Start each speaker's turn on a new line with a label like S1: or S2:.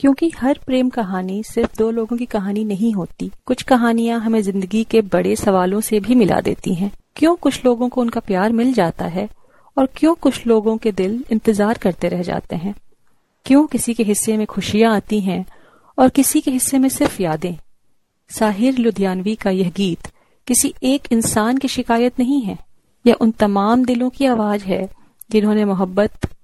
S1: क्योंकि हर प्रेम कहानी सिर्फ दो लोगों की कहानी नहीं होती। कुछ कहानियां हमें जिंदगी के बड़े सवालों से भी मिला देती हैं। क्यों कुछ लोगों को उनका प्यार मिल जाता है और क्यों कुछ लोगों के दिल इंतजार करते रह जाते हैं। क्यों किसी के हिस्से में खुशियां आती हैं और किसी के हिस्से में सिर्फ यादें। साहिर लुधियानवी का यह गीत किसी एक इंसान की शिकायत नहीं है, यह उन तमाम दिलों की आवाज है जिन्होंने मोहब्बत